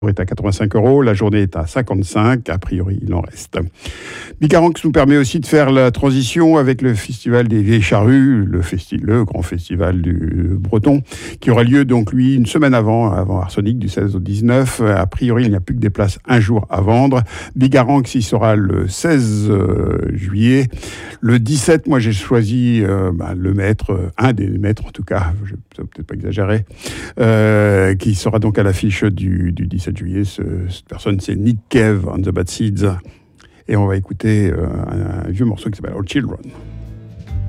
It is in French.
est à 85 €, la journée est à 55, a priori il en reste. Bigaranx nous permet aussi de faire la transition avec le festival des Vieilles Charrues, le grand festival du Breton, qui aura lieu donc lui une semaine avant Arsenic, du 16 au 19. A priori il n'y a plus que des places un jour à vendre. Bigaranx y sera le 16 juillet. Le 17, moi j'ai choisi le maître, un des maîtres en tout cas, je ne vais peut-être pas exagérer, qui sera donc à l'affiche du 17 juillet. Cette personne, c'est Nick Cave and the Bad Seeds. Et on va écouter un vieux morceau qui s'appelle All Children.